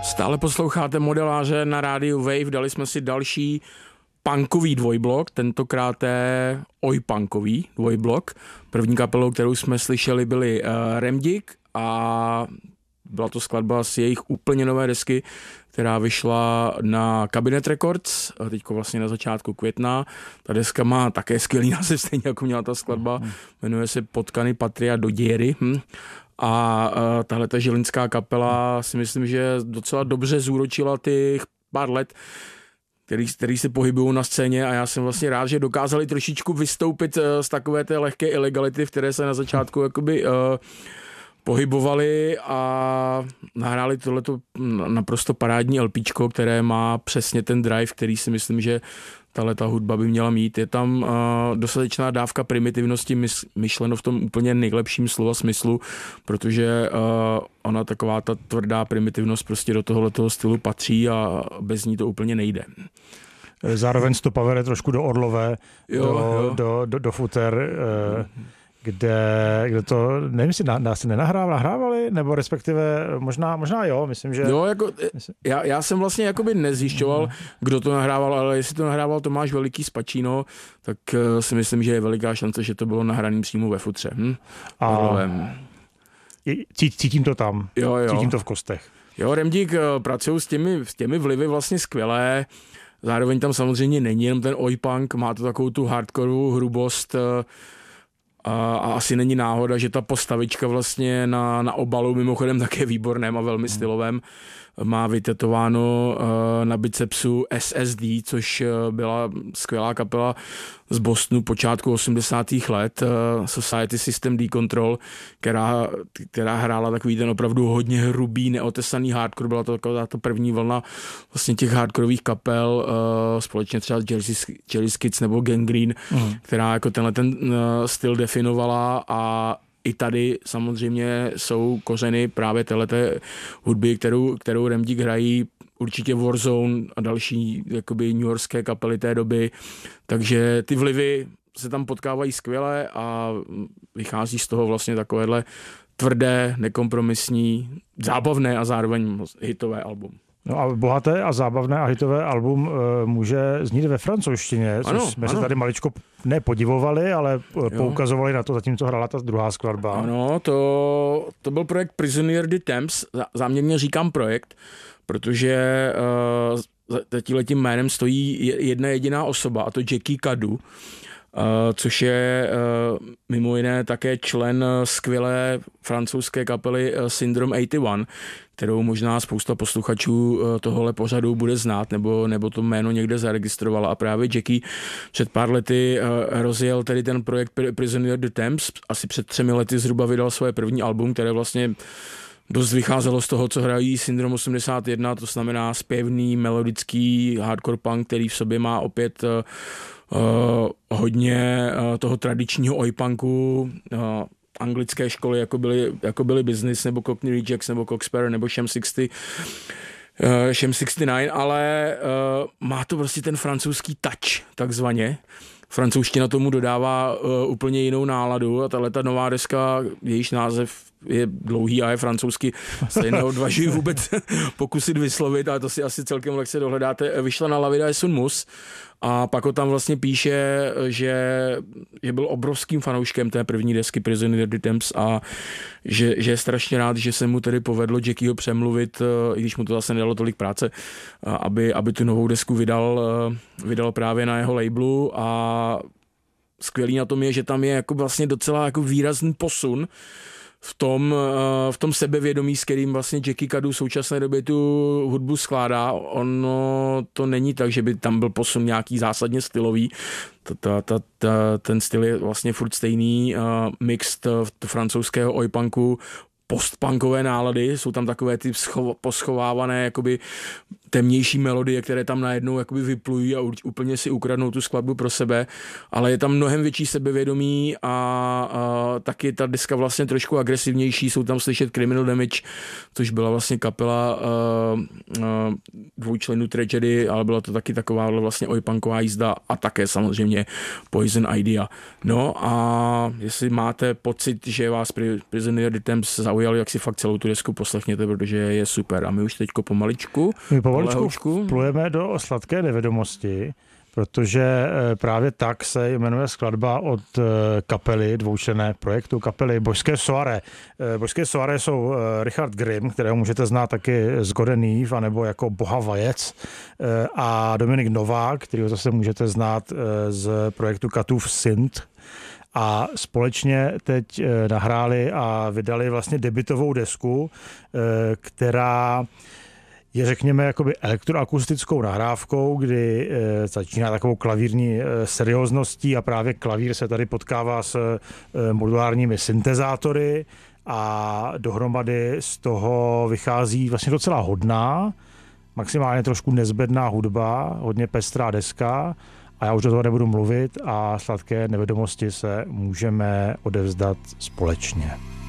Stále posloucháte Modeláře na rádiu Wave, dali jsme si další punkový dvojblok, tentokrát je oj-punkový dvojblok. První kapelou, kterou jsme slyšeli, byli Remdik a byla to skladba z jejich úplně nové desky, která vyšla na Cabinet Records, teďko vlastně na začátku května. Ta deska má také skvělý název, stejně jako měla ta skladba, jmenuje se Potkany Patria do děry. A tahle ta žilinská kapela si myslím, že docela dobře zúročila těch pár let, který se pohybují na scéně, a já jsem vlastně rád, že dokázali trošičku vystoupit z takové té lehké ilegality, v které se na začátku jakoby pohybovali, a nahráli tohleto naprosto parádní LPčko, které má přesně ten drive, který si myslím, že tahleta hudba by měla mít. Je tam dostatečná dávka primitivnosti, myšleno v tom úplně nejlepším slova smyslu, protože ona taková ta tvrdá primitivnost prostě do tohoto stylu patří a bez ní to úplně nejde. Zároveň to pavere trošku do Orlové, do futer, kde to, nevím, jestli nás nahrávali, nebo respektive možná jo, myslím, že... Jo, jako, já jsem vlastně jakoby nezjišťoval, kdo to nahrával, ale jestli to nahrával Tomáš Veliký z Pacino, tak si myslím, že je veliká šance, že to bylo nahraný přímo ve futře. Cítím to tam, cítím to v kostech. Jo, Remdik pracují s těmi vlivy vlastně skvělé, zároveň tam samozřejmě není jenom ten oj-punk, má to takovou tu hardcoreovou hrubost, a asi není náhoda, že ta postavička vlastně na obalu, mimochodem také výborném a velmi stylovém, má vytetováno na bicepsu SSD, což byla skvělá kapela z Bostonu počátku 80. let, Society System Decontrol, která hrála takový ten opravdu hodně hrubý, neotesaný hardcore. Byla to taková ta první vlna vlastně těch hardcoreových kapel, společně třeba Jelly Kids nebo Gangrene, která jako tenhle ten styl definovala, a i tady samozřejmě jsou kořeny právě téhleté hudby, kterou Remdik hrají, určitě Warzone a další jakoby newyorské kapely té doby, takže ty vlivy se tam potkávají skvěle a vychází z toho vlastně takovéhle tvrdé, nekompromisní, zábavné a zároveň hitové album. No a bohaté a zábavné a hitové album může znít ve francouzštině, což jsme se tady maličko nepodivovali, ale poukazovali na to, zatímco hrála ta druhá skladba. Ano, to byl projekt Prisonnier du Temps, záměrně říkám projekt, protože za tímhletím jménem stojí jedna jediná osoba, a to Jackie Cadu, což je mimo jiné také člen skvělé francouzské kapely Syndrome 81, kterou možná spousta posluchačů tohohle pořadu bude znát, nebo to jméno někde zaregistrovala. A právě Jackie před pár lety rozjel tedy ten projekt Prisoner du Temps. Asi před 3 lety zhruba vydal svoje první album, které vlastně dost vycházelo z toho, co hrají Syndrome 81, to znamená zpěvný, melodický hardcore punk, který v sobě má opět hodně toho tradičního oj-punku, anglické školy, jako byly Business, nebo Cockney Rejects, nebo Coxsparrow, nebo Sham 69, ale má to prostě ten francouzský touch, takzvaně. Francouzština tomu dodává úplně jinou náladu, a tahleta nová deska, jejíž název je dlouhý a je francouzsky, se neodvažuji vůbec pokusit vyslovit, ale to si asi celkem lehce dohledáte, vyšla na La Vida es un mus, a pak ho tam vlastně píše, že byl obrovským fanouškem té první desky Prisoner du Temps a že je strašně rád, že se mu tedy povedlo Jackieho přemluvit, i když mu to zase nedalo tolik práce, aby tu novou desku vydal právě na jeho labelu, a skvělý na tom je, že tam je jako vlastně docela jako výrazný posun v tom sebevědomí, s kterým vlastně Jackie Cadu v současné době tu hudbu skládá. Ono to není tak, že by tam byl posun nějaký zásadně stylový. Ten styl je vlastně furt stejný, mixed francouzského oj-punku, postpunkové nálady, jsou tam takové ty poschovávané jakoby temnější melodie, které tam najednou jakoby vyplují a úplně si ukradnou tu skladbu pro sebe, ale je tam mnohem větší sebevědomí a taky ta deska vlastně trošku agresivnější, jsou tam slyšet Criminal Damage, což byla vlastně kapela dvoučlenů Tragedy, ale byla to taky taková vlastně oj-punková jízda, a také samozřejmě Poison Idea. No a jestli máte pocit, že vás Prisoner du Temps zaujal zaujal, jak si fakt celou tu desku poslechněte, protože je super. A my už teďko pomaličku plujeme do Sladké nevědomosti, protože právě tak se jmenuje skladba od kapely, dvoučlenné projektu kapely Božské soirée. Božské soirée jsou Richard Grimm, kterého můžete znát taky z Golden Eve, anebo jako Boha vajec, a Dominik Novák, kterého zase můžete znát z projektu Katův synth. A společně teď nahráli a vydali vlastně debutovou desku, která je, řekněme, jakoby elektroakustickou nahrávkou, kdy začíná takovou klavírní seriózností a právě klavír se tady potkává s modulárními syntezátory a dohromady z toho vychází vlastně docela hodná, maximálně trošku nezbedná hudba, hodně pestrá deska. A já už do toho nebudu mluvit a Sladké nevědomosti se můžeme odevzdat společně.